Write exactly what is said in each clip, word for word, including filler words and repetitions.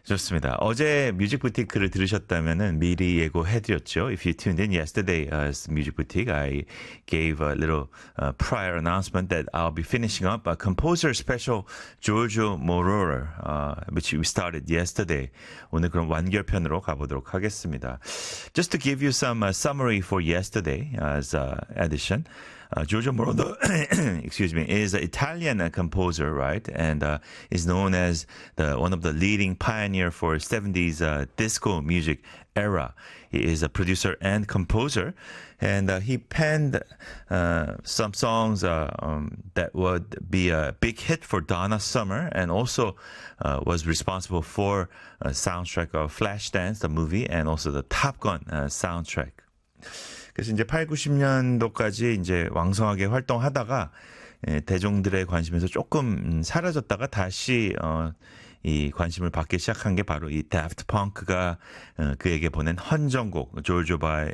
좋습니다. 어제 뮤직 부티크를 들으셨다면은 미리 예고해드렸죠. If you tuned in yesterday as Music Boutique, I gave a little uh, prior announcement that I'll be finishing up a composer special Giorgio Moroder, uh, which we started yesterday. 오늘 그럼 완결편으로 가보도록 하겠습니다. Just to give you some uh, summary for yesterday as uh, edition. Uh, Giorgio Moroder, excuse me, is an Italian uh, composer, right? And uh, is known as the one of the leading pioneer for seventies uh, disco music era. He is a producer and composer, and uh, he penned uh, some songs uh, um, that would be a big hit for Donna Summer, and also uh, was responsible for a soundtrack of Flashdance, the movie, and also the Top Gun uh, soundtrack. 그래서 이제 팔, 구십 년도까지 이제 왕성하게 활동하다가 예, 대중들의 관심에서 조금 사라졌다가 다시 어, 이 관심을 받기 시작한 게 바로 이 Daft Punk가 어, 그에게 보낸 헌정곡 Giorgio by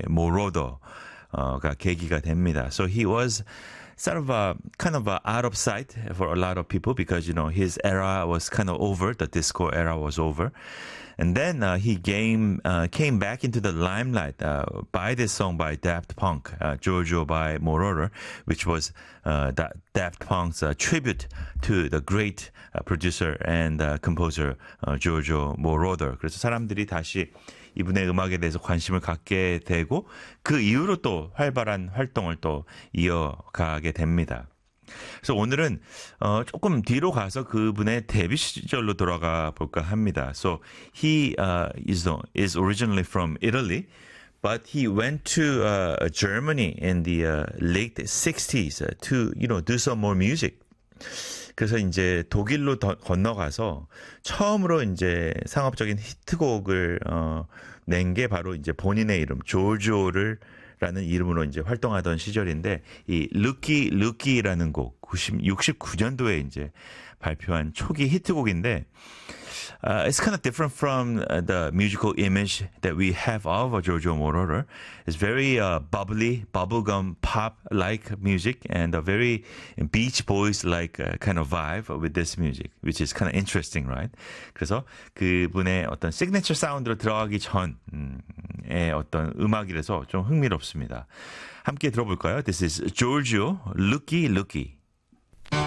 Moroder가 계기가 됩니다. So he was sort of a kind of a out of sight for a lot of people because you know his era was kind of over, the disco era was over. And then uh, he came uh, came back into the limelight uh, by this song by Daft Punk, uh, Giorgio by Moroder, which was uh, da- Daft Punk's uh, tribute to the great uh, producer and uh, composer uh, Giorgio Moroder. 그래서 사람들이 다시 이분의 음악에 대해서 관심을 갖게 되고 그 이후로 또 활발한 활동을 또 이어가게 됩니다. 그래서 오늘은 어, 조금 뒤로 가서 그분의 데뷔 시절로 돌아가 볼까 합니다. So he uh, is is originally from Italy, but he went to uh, Germany in the uh, late sixties to you know do some more music. 그래서 이제 독일로 더, 건너가서 처음으로 이제 상업적인 히트곡을 어, 낸 게 바로 이제 본인의 이름 조조를 라는 이름으로 이제 활동하던 시절인데 이 루키 루키라는 곡 육십구 년도에 이제 발표한 초기 히트곡인데 uh, it's kind of different from uh, the musical image that we have of Giorgio Moroder. It's very uh, bubbly, bubblegum pop-like music and a very Beach Boys-like uh, kind of vibe with this music, which is kind of interesting, right? 그래서 그분의 어떤 시그니처 사운드로 들어가기 전의 어떤 음악이라서 좀 흥미롭습니다. 함께 들어볼까요? This is Giorgio, Looky Looky.